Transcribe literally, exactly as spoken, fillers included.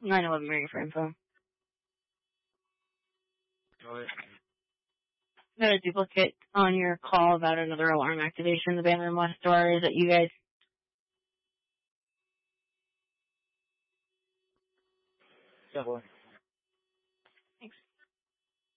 nine eleven ring for info. Go ahead. Got a duplicate on your call about another alarm activation in the band room last door. Is it you guys? Yeah, boy.